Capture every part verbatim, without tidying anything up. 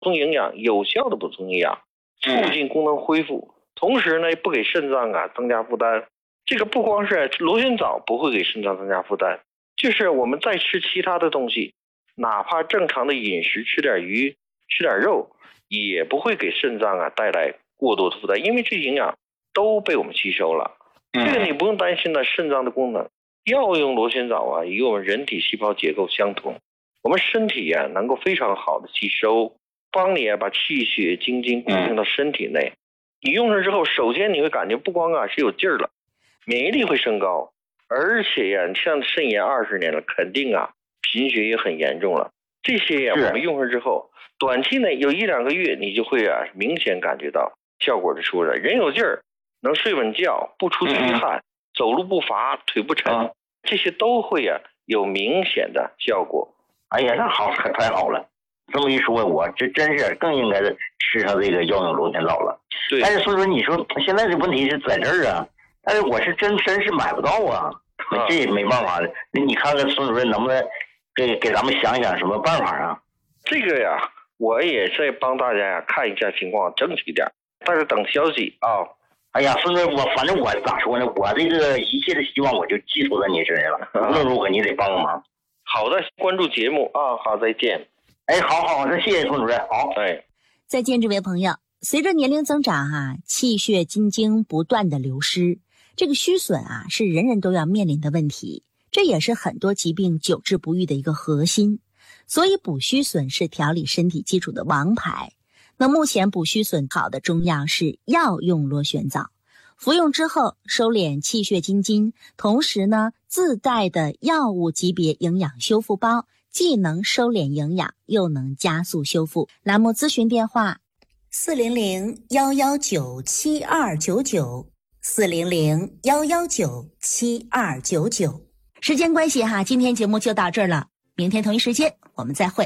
充营养，有效的补充营养，促进功能恢复，同时呢不给肾脏啊增加负担。这个不光是螺旋藻不会给肾脏增加负担，就是我们再吃其他的东西，哪怕正常的饮食，吃点鱼吃点肉，也不会给肾脏啊带来过多的负担，因为这营养都被我们吸收了。这个你不用担心的，肾脏的功能药用螺旋藻啊与我们人体细胞结构相同，我们身体啊能够非常好的吸收，帮你啊把气血精精固定到身体内。你用上之后，首先你会感觉不光啊是有劲儿了，免疫力会升高，而且呀、啊，你像肾炎二十年了，肯定啊贫血也很严重了。这些呀、啊、我们用上之后，短期内有一两个月，你就会啊明显感觉到效果就出来，人有劲儿，能睡稳觉，不出虚汗，嗯、走路不乏，腿不沉，嗯、这些都会啊有明显的效果。 哎呀，那好，可太好了！这么一说，我这真是更应该吃上这个药用螺旋藻了。 对， 但是所以说，你说现在的问题是在这儿啊，但是我是真真是买不到啊，啊这也没办法。那你看看孙主任能不能给给咱们想想什么办法啊？ 这个呀，我也在帮大家呀看一下情况，争取点，但是等消息啊。 哎呀，孙主任，我反正我咋说呢？我这个一切的希望我就寄托在你身上了，无论如何你得帮个忙。 好的，关注节目啊，好，再见。 哎，好好，那谢谢孙主任，好， 哎， 再见，这位朋友。随着年龄增长啊，气血津精不断的流失，这个虚损啊是人人都要面临的问题，这也是很多疾病久治不愈的一个核心。所以补虚损是调理身体基础的王牌。那目前补虚损好的中药是药用螺旋藻，服用之后收敛气血津精，同时呢自带的药物级别营养修复包，既能收敛营养，又能加速修复。栏目咨询电话四零零幺幺九七二九九，四零零幺幺九七二九九。时间关系哈，今天节目就到这儿了，明天同一时间我们再会。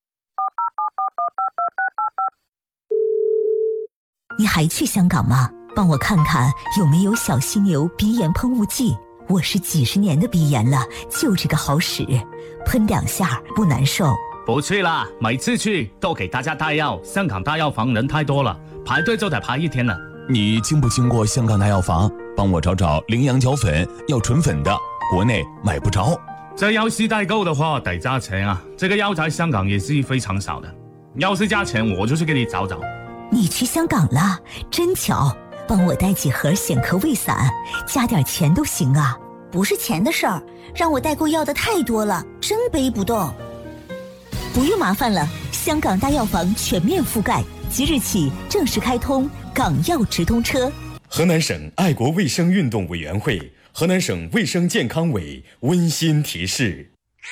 你还去香港吗？帮我看看有没有小犀牛鼻炎喷雾剂。我是几十年的鼻炎了，就这个好使，喷两下不难受。 不去啦，每次去都给大家带药，香港大药房人太多了，排队就得排一天了。 你经不经过香港大药房？帮我找找羚羊角粉，要纯粉的，国内买不着。 这要是代购的话得加钱啊，这个药在香港也是非常少的，要是加钱我就去给你找找。 你去香港了，真巧，帮我带几盒显科胃散，加点钱都行啊。 不是钱的事儿，让我代购要的太多了，真背不动。 不用麻烦了，香港大药房全面覆盖，即日起正式开通港药直通车。 河南省爱国卫生运动委员会、河南省卫生健康委温馨提示：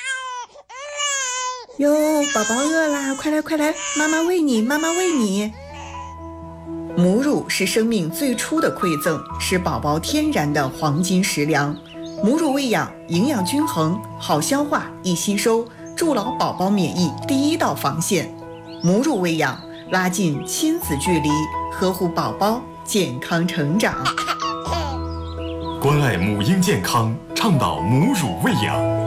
哟，宝宝饿啦，快来快来，妈妈喂你，妈妈喂你。母乳是生命最初的馈赠，是宝宝天然的黄金食粮。母乳喂养，营养均衡，好消化，易吸收，筑牢宝宝免疫第一道防线。母乳喂养，拉近亲子距离，呵护宝宝健康成长。 关爱母婴健康，倡导母乳喂养。